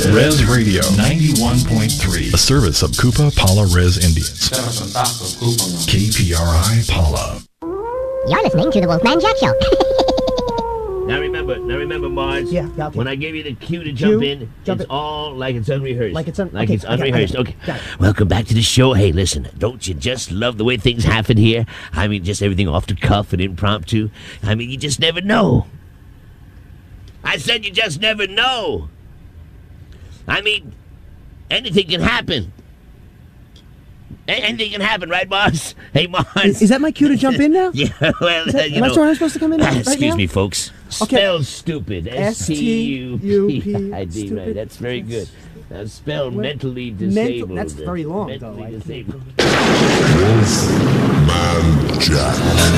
Res Radio 91.3, a service of Kupa Pala Res Indians. KPRI Pala. You're listening to the Wolfman Jack Show. Now remember, Mars. Yeah, okay. When I give you the cue to jump in, jump it's in. all like it's unrehearsed. Like it's okay, unrehearsed. okay. Okay. Welcome back to the show. Hey, listen, don't you just love the way things happen here? I mean, just everything off the cuff and impromptu. I mean, you just never know. I said you just never know. I mean, anything can happen. Anything can happen, right, Mars? Hey, Mars. Is that my cue to jump in now? Yeah, well, Am I sure I'm supposed to come in right now? Excuse me, folks. Okay. Spell stupid. S-T-U-P-I-D. Stupid. Right, that's very good. Now spell What? mentally disabled. That's very long, though. Mentally disabled. Wolfman Jack.